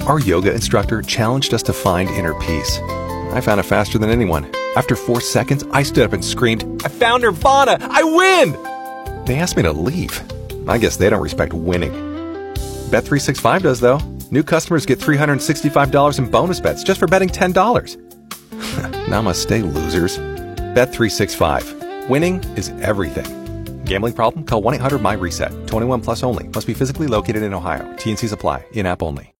Our yoga instructor challenged us to find inner peace. I found it faster than anyone. After 4 seconds, I stood up and screamed, "I found Nirvana! I win!" They asked me to leave. I guess they don't respect winning. Bet365 does, though. New customers get $365 in bonus bets just for betting $10. Namaste, losers. Bet365. Winning is everything. Gambling problem? Call 1-800-MY-RESET. 21 plus only. Must be physically located in Ohio. T&Cs apply. In-app only.